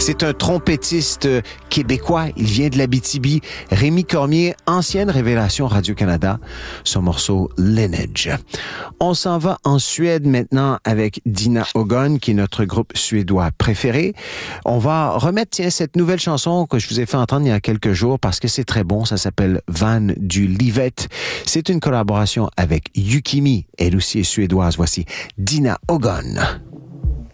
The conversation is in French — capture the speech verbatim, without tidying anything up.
C'est un trompettiste québécois. Il vient de l'Abitibi. Rémi Cormier, ancienne révélation Radio-Canada. Son morceau Lineage. On s'en va en Suède maintenant avec Dina Ögon, qui est notre groupe suédois préféré. On va remettre, tiens, cette nouvelle chanson que je vous ai fait entendre il y a quelques jours parce que c'est très bon. Ça s'appelle Van du Livet. C'est une collaboration avec Yukimi. Elle aussi est suédoise. Voici Dina Ögon.